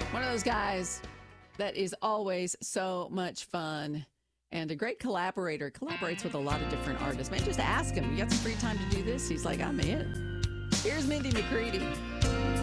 One of those guys that is always so much fun and a great collaborator. Collaborates with a lot of different artists. Man, just ask him. You got some free time to do this? He's like, I'm in. Here's Mindy McCready.